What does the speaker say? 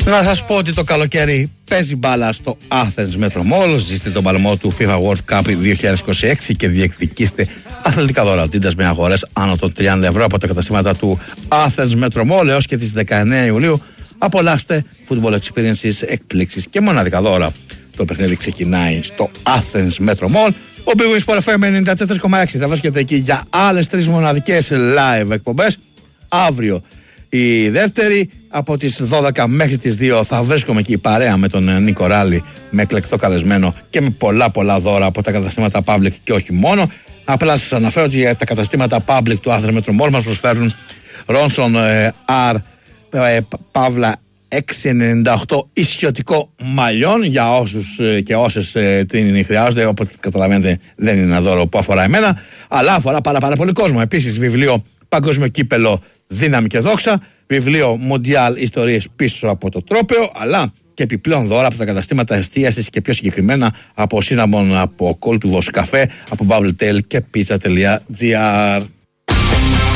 Να σας πω ότι το καλοκαίρι παίζει μπάλα στο Athens Metro Mall. Ζήστε τον παλμό του FIFA World Cup 2026 και διεκδικήστε αθλητικά δώρα Adidas με αγορές άνω των 30 ευρώ από τα καταστήματα του Athens Metro Mall έως και τις 19 Ιουλίου. Απολαύστε football experiences, εκπλήξεις και μοναδικά δώρα. Το παιχνίδι ξεκινάει στο Athens Metro Mall. Ο Big Win Sport FM 94,6 θα βρίσκεται εκεί για άλλες 3 μοναδικές live εκπομπές. Αύριο η δεύτερη, από τις 12 μέχρι τις 2 θα βρίσκομαι εκεί παρέα με τον Νίκο Ράλη, με εκλεκτό καλεσμένο και με πολλά δώρα από τα καταστήματα Public και όχι μόνο. Απλά σας αναφέρω ότι για τα καταστήματα Public του Athens Metro Mall μας προσφέρουν Ronson R Παύλα 698 ισιωτικό μαλλιόν για όσους και όσες την χρειάζονται. Οπότε καταλαβαίνετε, δεν είναι ένα δώρο που αφορά εμένα, αλλά αφορά πάρα πολύ κόσμο. Επίσης βιβλίο Παγκόσμιο Κύπελο Δύναμη και Δόξα, βιβλίο Μοντιάλ Ιστορίες πίσω από το τρόπαιο, αλλά και επιπλέον δώρα από τα καταστήματα εστίασης και πιο συγκεκριμένα από Cinnamon, από Cold to Voss Café, από Bubble Tail και Pizza.gr.